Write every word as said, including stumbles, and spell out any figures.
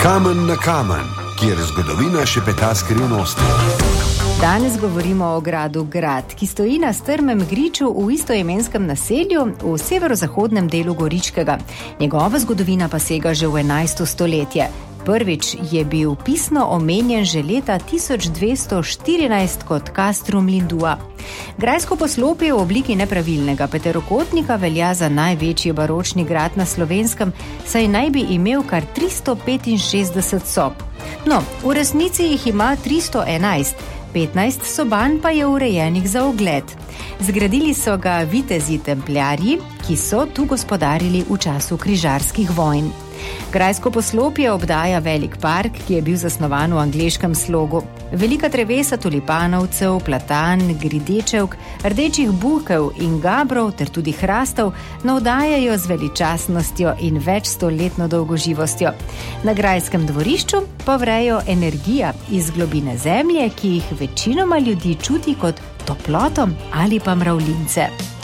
Kamen na kamen, kjer zgodovina šepeta skrivnosti. Danes govorimo o gradu Grad, ki stoji na strmem griču v istoimenskem naselju v severozahodnem delu Goričkega. Njegova zgodovina pa sega že v enajsto stoletje. Prvič je bil pisno omenjen že leta tisoč dvesto štirinajst kot Castrum Lindua. Grajsko poslopje v obliki nepravilnega peterokotnika velja za največji baročni grad na Slovenskem, saj naj bi imel kar tristo petinšestdeset sob. No, v resnici jih ima tristo enajst, petnajst soban pa je urejenih za ogled. Zgradili so ga vitezi templjarji, ki so tu gospodarili v času križarskih vojn. Grajsko poslopje obdaja velik park, ki je bil zasnovan v angleškem slogu. Velika drevesa tulipanovcev, platan, gridečevk, rdečih bukev in gabrov ter tudi hrastov navdajajo z veličastnostjo in večstoletno dolgoživostjo. Na grajskem dvorišču pa vrejo energija iz globine zemlje, ki jih večinoma ljudi čuti kot toploto ali pa mravljince.